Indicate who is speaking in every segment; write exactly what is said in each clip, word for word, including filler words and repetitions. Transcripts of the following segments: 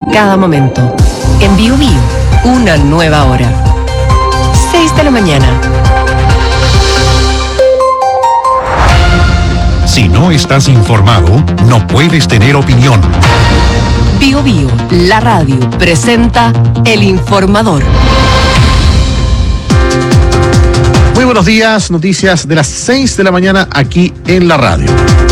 Speaker 1: cada momento. En Bio Bio, una nueva hora. seis de la mañana.
Speaker 2: Si no estás informado, no puedes tener opinión.
Speaker 1: Bio Bio, la radio, presenta El Informador.
Speaker 3: Muy buenos días, noticias de las seis de la mañana aquí en la radio.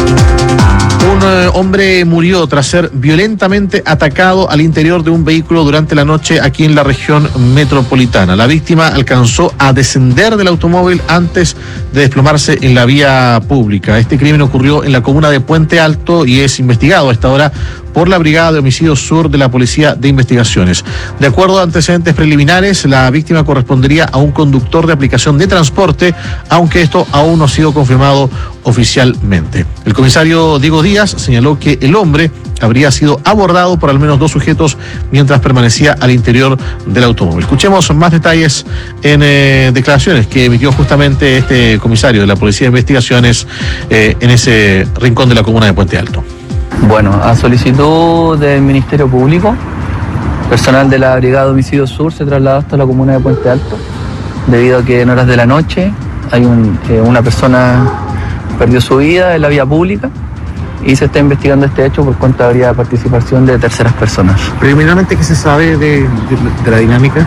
Speaker 3: Un eh, hombre murió tras ser violentamente atacado al interior de un vehículo durante la noche aquí en la región metropolitana. La víctima alcanzó a descender del automóvil antes de desplomarse en la vía pública. Este crimen ocurrió en la comuna de Puente Alto y es investigado a esta hora por la Brigada de Homicidios Sur de la Policía de Investigaciones. De acuerdo a antecedentes preliminares, la víctima correspondería a un conductor de aplicación de transporte, aunque esto aún no ha sido confirmado oficialmente. El comisario Diego Díaz señaló que el hombre habría sido abordado por al menos dos sujetos mientras permanecía al interior del automóvil. Escuchemos más detalles en eh, declaraciones que emitió justamente este comisario de la Policía de Investigaciones eh, en ese rincón de la comuna de Puente Alto.
Speaker 4: Bueno, a solicitud del Ministerio Público, personal de la Brigada de Homicidios Sur se trasladó hasta la comuna de Puente Alto, debido a que en horas de la noche hay un, eh, una persona perdió su vida en la vía pública y se está investigando este hecho por cuenta habría participación de terceras personas.
Speaker 3: Preliminarmente, ¿qué se sabe de, de, de la dinámica?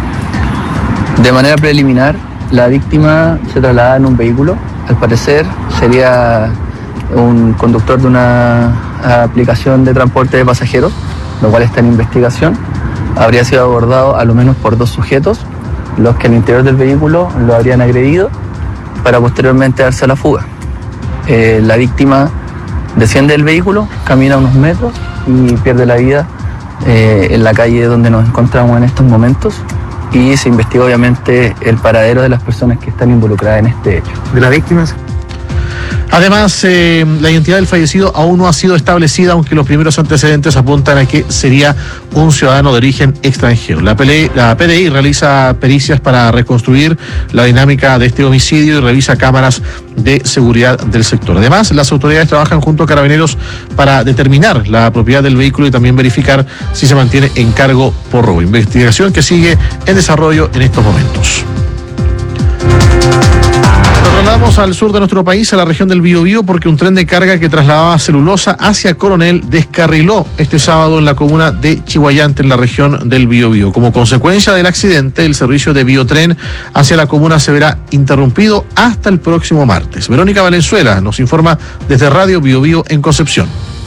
Speaker 4: De manera preliminar, la víctima se traslada en un vehículo, al parecer sería un conductor de una aplicación de transporte de pasajeros, lo cual está en investigación. Habría sido abordado a lo menos por dos sujetos, los que al interior del vehículo lo habrían agredido para posteriormente darse a la fuga. Eh, la víctima desciende del vehículo, camina unos metros y pierde la vida eh, en la calle donde nos encontramos en estos momentos, y se investiga obviamente el paradero de las personas que están involucradas en este hecho.
Speaker 3: ¿De las víctimas? Además, eh, la identidad del fallecido aún no ha sido establecida, aunque los primeros antecedentes apuntan a que sería un ciudadano de origen extranjero. La P D I realiza pericias para reconstruir la dinámica de este homicidio y revisa cámaras de seguridad del sector. Además, las autoridades trabajan junto a Carabineros para determinar la propiedad del vehículo y también verificar si se mantiene en cargo por robo. Investigación que sigue en desarrollo en estos momentos. Nos trasladamos al sur de nuestro país, a la región del Biobío, porque un tren de carga que trasladaba celulosa hacia Coronel descarriló este sábado en la comuna de Chihuayante, en la región del Biobío. Como consecuencia del accidente, el servicio de Biotren hacia la comuna se verá interrumpido hasta el próximo martes. Verónica Valenzuela nos informa desde Radio Biobío en Concepción.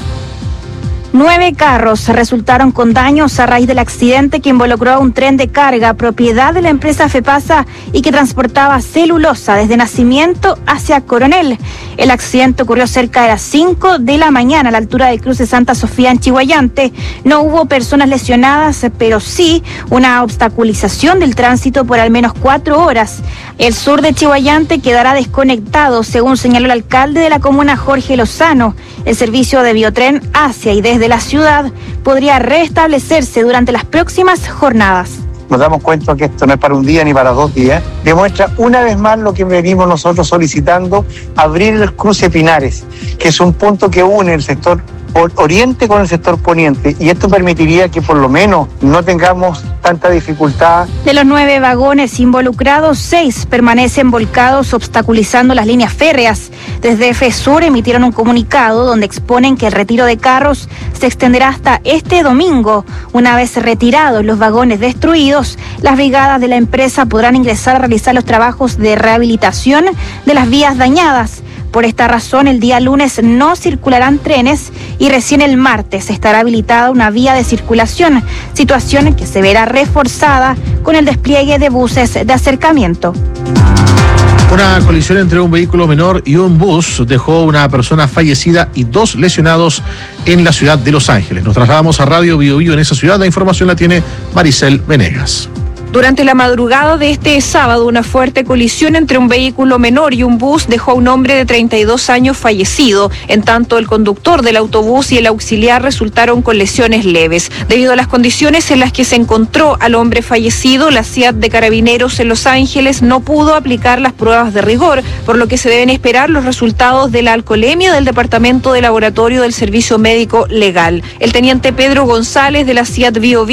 Speaker 5: Nueve carros resultaron con daños a raíz del accidente que involucró a un tren de carga propiedad de la empresa FEPASA y que transportaba celulosa desde Nacimiento hacia Coronel. El accidente ocurrió cerca de las cinco de la mañana a la altura del cruce Santa Sofía en Chihuayante. No hubo personas lesionadas, pero sí una obstaculización del tránsito por al menos cuatro horas. El sur de Chihuayante quedará desconectado, según señaló el alcalde de la comuna, Jorge Lozano. El servicio de Biotren hacia y desde la ciudad podría restablecerse durante las próximas jornadas.
Speaker 6: Nos damos cuenta que esto no es para un día ni para dos días. Demuestra una vez más lo que venimos nosotros solicitando, abrir el cruce Pinares, que es un punto que une el sector oriente con el sector poniente, y esto permitiría que por lo menos no tengamos tanta dificultad.
Speaker 5: De los nueve vagones involucrados, seis permanecen volcados, obstaculizando las líneas férreas. Desde FESUR emitieron un comunicado donde exponen que el retiro de carros se extenderá hasta este domingo. Una vez retirados los vagones destruidos, las brigadas de la empresa podrán ingresar a realizar los trabajos de rehabilitación de las vías dañadas. Por esta razón, el día lunes no circularán trenes y recién el martes estará habilitada una vía de circulación, situación que se verá reforzada con el despliegue de buses de acercamiento.
Speaker 3: Una colisión entre un vehículo menor y un bus dejó una persona fallecida y dos lesionados en la ciudad de Los Ángeles. Nos trasladamos a Radio Biobío en esa ciudad. La información la tiene Maricel Venegas.
Speaker 7: Durante la madrugada de este sábado, una fuerte colisión entre un vehículo menor y un bus dejó a un hombre de treinta y dos años fallecido. En tanto, el conductor del autobús y el auxiliar resultaron con lesiones leves. Debido a las condiciones en las que se encontró al hombre fallecido, la C I A T de Carabineros en Los Ángeles no pudo aplicar las pruebas de rigor, por lo que se deben esperar los resultados de la alcoholemia del Departamento de Laboratorio del Servicio Médico Legal. El teniente Pedro González de la C I A T Bio